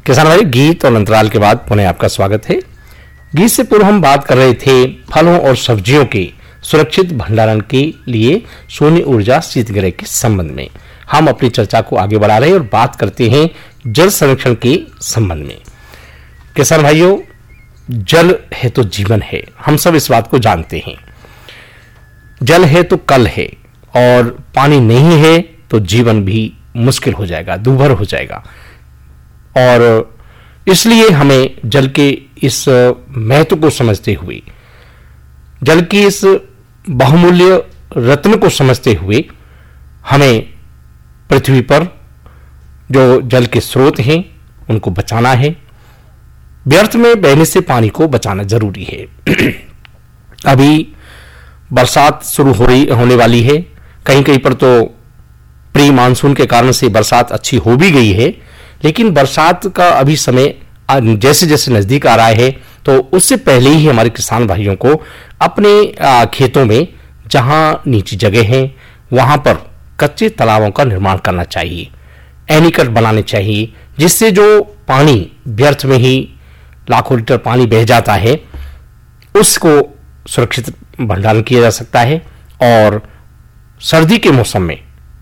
किसान भाई, गीत और अंतराल के बाद पुनः आपका स्वागत है। गीत से पूर्व हम बात कर रहे थे फलों और सब्जियों के सुरक्षित भंडारण के लिए शून्य ऊर्जा शीतगृह के संबंध में। हम अपनी चर्चा को आगे बढ़ा रहे हैं और बात करते हैं जल संरक्षण के संबंध में। किसान भाइयों, जल है तो जीवन है, हम सब इस बात को जानते हैं। जल है तो कल है, और पानी नहीं है तो जीवन भी मुश्किल हो जाएगा, दूभर हो जाएगा। और इसलिए हमें जल के इस महत्व को समझते हुए, जल की इस बहुमूल्य रत्न को समझते हुए, हमें पृथ्वी पर जो जल के स्रोत हैं उनको बचाना है। व्यर्थ में बहने से पानी को बचाना जरूरी है। अभी बरसात शुरू होने वाली है। कहीं कहीं पर तो प्री मानसून के कारण से बरसात अच्छी हो भी गई है, लेकिन बरसात का अभी समय जैसे जैसे नजदीक आ रहा है, तो उससे पहले ही हमारे किसान भाइयों को अपने खेतों में जहां नीची जगह है वहां पर कच्चे तालाबों का निर्माण करना चाहिए, एनीकट बनाने चाहिए, जिससे जो पानी व्यर्थ में ही लाखों लीटर पानी बह जाता है उसको सुरक्षित भंडारण किया जा सकता है। और सर्दी के मौसम में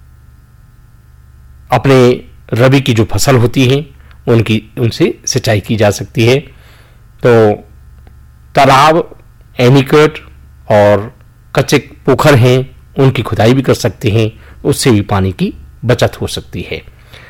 अपने रबी की जो फसल होती है उनसे सिंचाई की जा सकती है। तो तालाब, एनीकट और कच्चे पोखर हैं उनकी खुदाई भी कर सकते हैं, उससे भी पानी की बचत हो सकती है।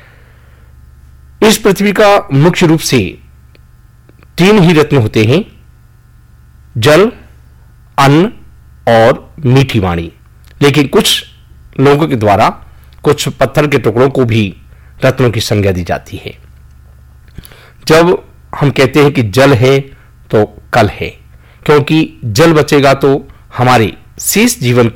इस पृथ्वी का मुख्य रूप से 3 ही रत्न होते हैं: जल, अन्न और मीठी वाणी। लेकिन कुछ लोगों के द्वारा कुछ पत्थर के टुकड़ों को भी रत्नों की संज्ञा दी जाती है। जब हम कहते हैं कि जल है तो कल है, क्योंकि जल बचेगा तो हमारे शेष जीवन